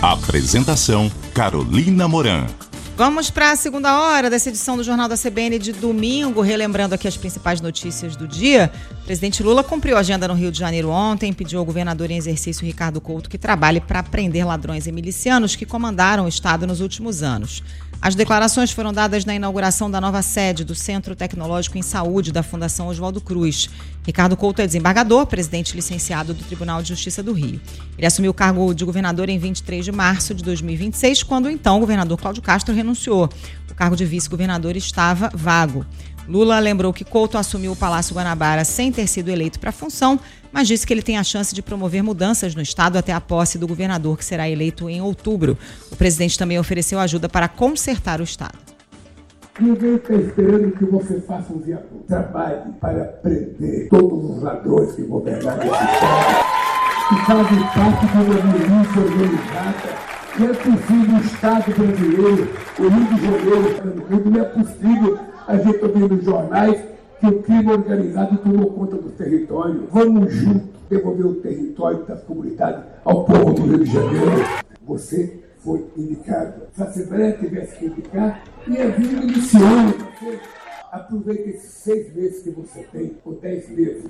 Apresentação: Carolina Moran. Vamos para a segunda hora dessa edição do Jornal da CBN de domingo, relembrando aqui as principais notícias do dia. O presidente Lula cumpriu a agenda no Rio de Janeiro ontem, pediu ao governador em exercício Ricardo Couto que trabalhe para prender ladrões e milicianos que comandaram o Estado nos últimos anos. As declarações foram dadas na inauguração da nova sede do Centro Tecnológico em Saúde da Fundação Oswaldo Cruz. Ricardo Couto é desembargador, presidente licenciado do Tribunal de Justiça do Rio. Ele assumiu o cargo de governador em 23 de março de 2026, quando então o governador Cláudio Castro renunciou. O cargo de vice-governador estava vago. Lula lembrou que Couto assumiu o Palácio Guanabara sem ter sido eleito para a função, mas disse que ele tem a chance de promover mudanças no Estado até a posse do governador, que será eleito em outubro. O presidente também ofereceu ajuda para consertar o Estado. Ninguém está esperando que você faça um trabalho para prender todos os ladrões que governaram esse Estado, que fazem parte de uma milícia organizada. Não é possível o Estado brasileiro, o Rio de Janeiro, não é possível a gente ouvir nos jornais que o crime organizado tomou conta do território. Vamos juntos devolver o território das comunidades ao povo do Rio de Janeiro. Você foi indicado. Se a Assembleia tivesse que indicar, ia vir miliciano. Você aproveita esses 6 meses que você tem, ou 10 meses.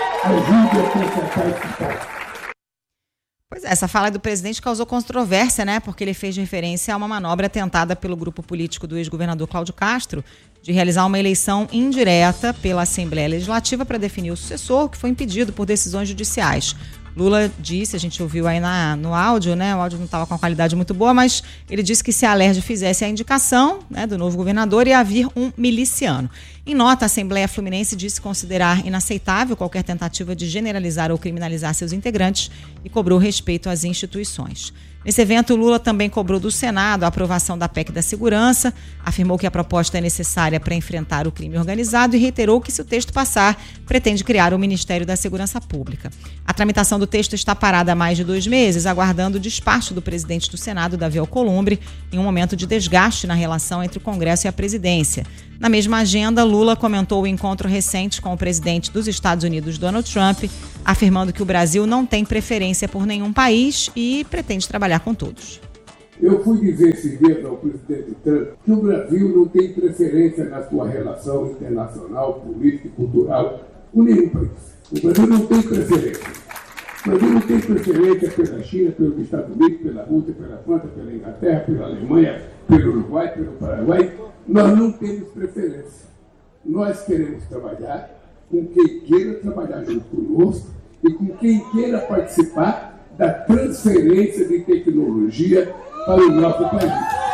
Ajude a consertar esse Estado. Pois é, essa fala do presidente causou controvérsia, né? Porque ele fez referência a uma manobra tentada pelo grupo político do ex-governador Cláudio Castro de realizar uma eleição indireta pela Assembleia Legislativa para definir o sucessor, que foi impedido por decisões judiciais. Lula disse, a gente ouviu aí no áudio, né? O áudio não estava com uma qualidade muito boa, mas ele disse que se a Alerj fizesse a indicação, né, do novo governador, ia vir um miliciano. Em nota, a Assembleia Fluminense disse considerar inaceitável qualquer tentativa de generalizar ou criminalizar seus integrantes e cobrou respeito às instituições. Nesse evento, Lula também cobrou do Senado a aprovação da PEC da Segurança, afirmou que a proposta é necessária para enfrentar o crime organizado e reiterou que, se o texto passar, pretende criar o Ministério da Segurança Pública. A tramitação do texto está parada há mais de 2 meses, aguardando o despacho do presidente do Senado, Davi Alcolumbre, em um momento de desgaste na relação entre o Congresso e a presidência. Na mesma agenda, Lula comentou o encontro recente com o presidente dos Estados Unidos, Donald Trump, afirmando que o Brasil não tem preferência por nenhum país e pretende trabalhar com todos. Eu fui dizer esses dias ao presidente Trump que o Brasil não tem preferência na sua relação internacional, política e cultural com nenhum país. O Brasil não tem preferência. O Brasil não tem preferência pela China, pelos Estados Unidos, pela Rússia, pela França, pela Inglaterra, pela Alemanha, pelo Uruguai, pelo Paraguai. Nós não temos preferência. Nós queremos trabalhar com quem queira trabalhar junto conosco e com quem queira participar da transferência de tecnologia para o nosso país.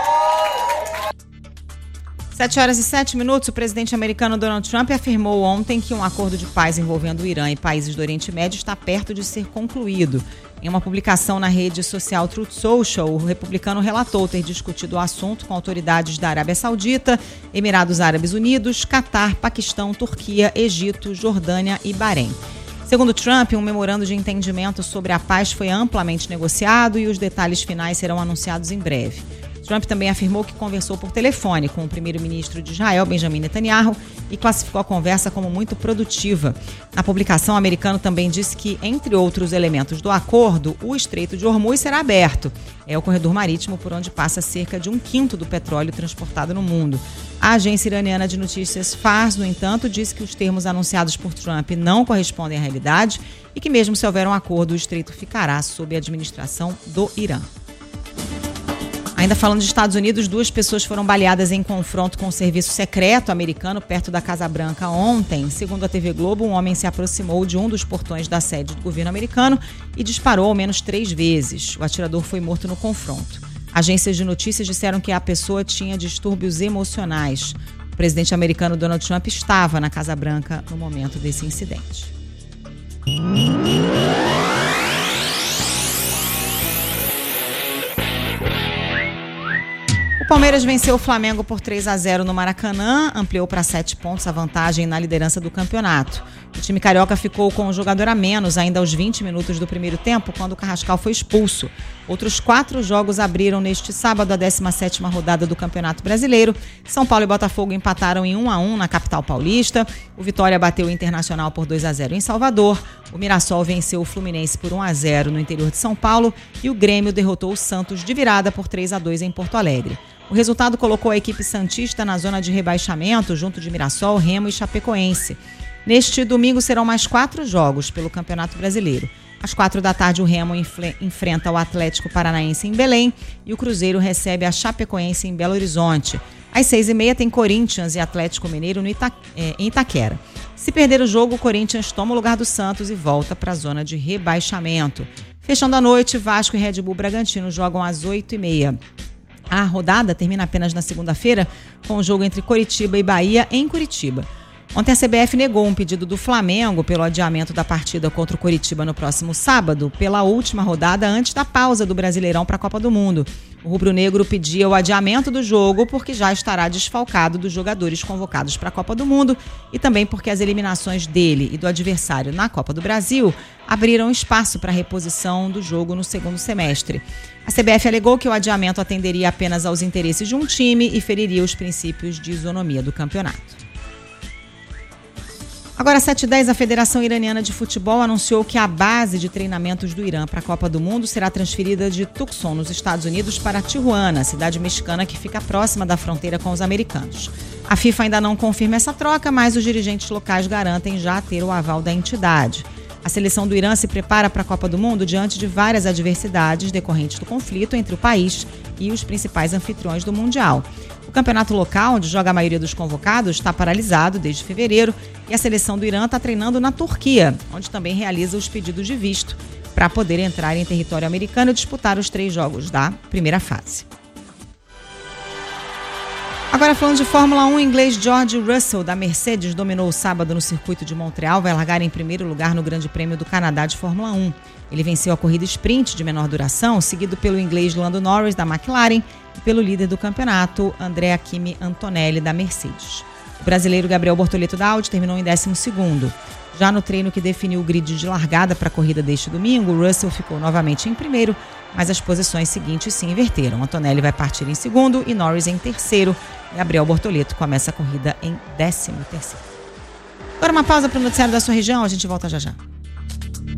7h07, o presidente americano Donald Trump afirmou ontem que um acordo de paz envolvendo o Irã e países do Oriente Médio está perto de ser concluído. Em uma publicação na rede social Truth Social, o republicano relatou ter discutido o assunto com autoridades da Arábia Saudita, Emirados Árabes Unidos, Catar, Paquistão, Turquia, Egito, Jordânia e Bahrein. Segundo Trump, um memorando de entendimento sobre a paz foi amplamente negociado e os detalhes finais serão anunciados em breve. Trump também afirmou que conversou por telefone com o primeiro-ministro de Israel, Benjamin Netanyahu, e classificou a conversa como muito produtiva. Na publicação, o americano também disse que, entre outros elementos do acordo, o Estreito de Hormuz será aberto. É o corredor marítimo por onde passa cerca de 1/5 do petróleo transportado no mundo. A agência iraniana de notícias Fars, no entanto, disse que os termos anunciados por Trump não correspondem à realidade e que, mesmo se houver um acordo, o Estreito ficará sob a administração do Irã. Ainda falando dos Estados Unidos, 2 pessoas foram baleadas em confronto com o serviço secreto americano perto da Casa Branca ontem. Segundo a TV Globo, um homem se aproximou de um dos portões da sede do governo americano e disparou ao menos 3 vezes. O atirador foi morto no confronto. Agências de notícias disseram que a pessoa tinha distúrbios emocionais. O presidente americano Donald Trump estava na Casa Branca no momento desse incidente. O Palmeiras venceu o Flamengo por 3-0 no Maracanã, ampliou para 7 pontos a vantagem na liderança do campeonato. O time carioca ficou com um jogador a menos ainda aos 20 minutos do primeiro tempo, quando o Carrascal foi expulso. Outros 4 jogos abriram neste sábado a 17ª rodada do Campeonato Brasileiro. São Paulo e Botafogo empataram em 1-1 na capital paulista. O Vitória bateu o Internacional por 2-0 em Salvador. O Mirassol venceu o Fluminense por 1-0 no interior de São Paulo. E o Grêmio derrotou o Santos de virada por 3-2 em Porto Alegre. O resultado colocou a equipe santista na zona de rebaixamento, junto de Mirassol, Remo e Chapecoense. Neste domingo serão mais 4 jogos pelo Campeonato Brasileiro. Às 4 da tarde, o Remo enfrenta o Atlético Paranaense em Belém e o Cruzeiro recebe a Chapecoense em Belo Horizonte. Às 6h30 tem Corinthians e Atlético Mineiro em Itaquera. Se perder o jogo, o Corinthians toma o lugar do Santos e volta para a zona de rebaixamento. Fechando a noite, Vasco e Red Bull Bragantino jogam às 8h30. A rodada termina apenas na segunda-feira, com o jogo entre Coritiba e Bahia em Curitiba. Ontem a CBF negou um pedido do Flamengo pelo adiamento da partida contra o Coritiba no próximo sábado, pela última rodada antes da pausa do Brasileirão para a Copa do Mundo. O rubro-negro pedia o adiamento do jogo porque já estará desfalcado dos jogadores convocados para a Copa do Mundo e também porque as eliminações dele e do adversário na Copa do Brasil abriram espaço para a reposição do jogo no segundo semestre. A CBF alegou que o adiamento atenderia apenas aos interesses de um time e feriria os princípios de isonomia do campeonato. Agora, às 7h10, a Federação Iraniana de Futebol anunciou que a base de treinamentos do Irã para a Copa do Mundo será transferida de Tucson, nos Estados Unidos, para Tijuana, cidade mexicana que fica próxima da fronteira com os americanos. A FIFA ainda não confirma essa troca, mas os dirigentes locais garantem já ter o aval da entidade. A seleção do Irã se prepara para a Copa do Mundo diante de várias adversidades decorrentes do conflito entre o país e os principais anfitriões do Mundial. O campeonato local, onde joga a maioria dos convocados, está paralisado desde fevereiro e a seleção do Irã está treinando na Turquia, onde também realiza os pedidos de visto para poder entrar em território americano e disputar os 3 jogos da primeira fase. Agora, falando de Fórmula 1, o inglês George Russell, da Mercedes, dominou o sábado no circuito de Montreal, vai largar em primeiro lugar no Grande Prêmio do Canadá de Fórmula 1. Ele venceu a corrida sprint de menor duração, seguido pelo inglês Lando Norris, da McLaren, e pelo líder do campeonato, Andrea Kimi Antonelli, da Mercedes. O brasileiro Gabriel Bortoleto, da Audi, terminou em 12º. Já no treino que definiu o grid de largada para a corrida deste domingo, Russell ficou novamente em primeiro, mas as posições seguintes se inverteram. Antonelli vai partir em segundo e Norris em terceiro. Gabriel Bortoleto começa a corrida em 13º. Agora uma pausa para o noticiário da sua região, a gente volta já já.